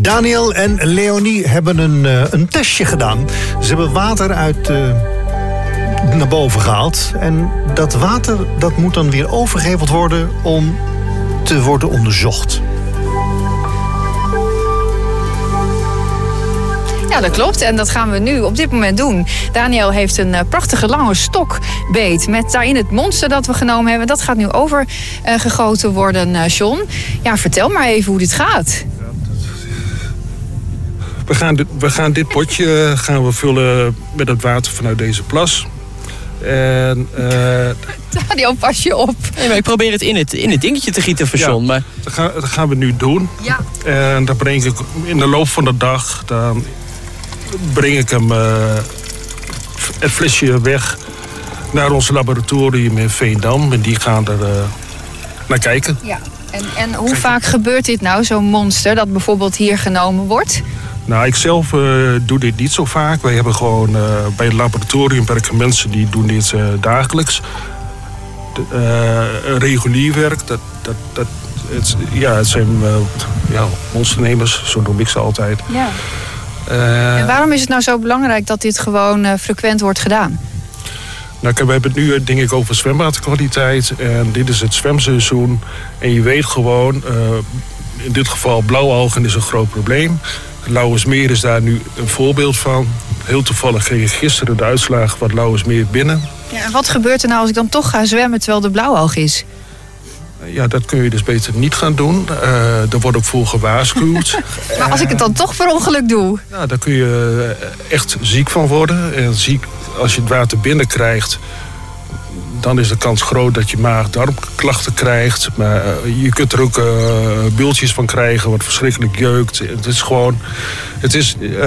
Daniel en Leonie hebben een testje gedaan. Ze hebben water uit naar boven gehaald. En dat water dat moet dan weer overgeheveld worden om te worden onderzocht. Ja, dat klopt. En dat gaan we nu op dit moment doen. Daniel heeft een prachtige lange stokbeet met daarin het monster dat we genomen hebben. Dat gaat nu overgegoten worden, John. Ja, vertel maar even hoe dit gaat. We gaan dit potje vullen met het water vanuit deze plas. En, Daniel, pas je op. Nee, maar ik probeer het in het dingetje te gieten voor John. Maar... Dat gaan we nu doen. Ja. En dan breng ik in de loop van de dag... Dan breng ik hem het flesje weg naar ons laboratorium in Veendam. En die gaan er naar kijken. Ja. En hoe vaak gebeurt dit nou, zo'n monster, dat bijvoorbeeld hier genomen wordt? Nou, ik zelf doe dit niet zo vaak. Wij hebben gewoon bij het laboratorium werken mensen die doen dit dagelijks. Regulier werk, het zijn monsternemers, zo noem ik ze altijd. Ja. En waarom is het nou zo belangrijk dat dit gewoon frequent wordt gedaan? Nou, we hebben het nu denk ik over zwemwaterkwaliteit. En dit is het zwemseizoen. En je weet gewoon, in dit geval blauwalgen is een groot probleem. Het Lauwersmeer is daar nu een voorbeeld van. Heel toevallig kreeg ik gisteren de uitslagen van het Lauwersmeer binnen. Ja, en wat gebeurt er nou als ik dan toch ga zwemmen terwijl de blauwalg is? Ja, dat kun je dus beter niet gaan doen. Er wordt ook voor gewaarschuwd. Maar als ik het dan toch per ongeluk doe? Nou, daar kun je echt ziek van worden. En als je het water binnenkrijgt, dan is de kans groot dat je maag-darmklachten krijgt. Maar je kunt er ook bultjes van krijgen, wat verschrikkelijk jeukt. Het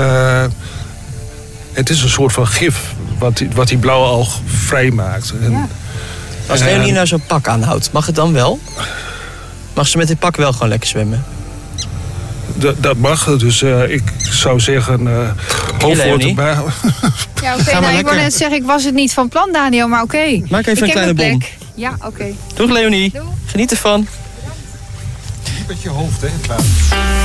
is een soort van gif wat die blauwe alg vrijmaakt. Ja. Als Leonie nou zo'n pak aanhoudt, mag het dan wel? Mag ze met dit pak wel gewoon lekker zwemmen? Dat mag, dus ik zou zeggen... hoofdwoord erbij. Ja, oké. Ik wou net zeggen, ik was het niet van plan, Daniel, maar oké. Maak even een kleine bom. Ja, oké. Doeg, Leonie. Doeg. Geniet ervan. Niet met je hoofd, hè?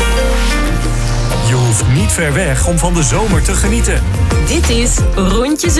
Je hoeft niet ver weg om van de zomer te genieten. Dit is Rondjes